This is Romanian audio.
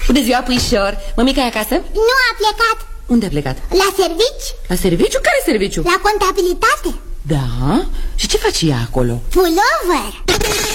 Bună ziua, puișor. Mămica e acasă? Nu, a plecat. Unde a plecat? La servici. La serviciu? Care serviciu? La contabilitate. Da? Și ce face ea acolo? Pulover.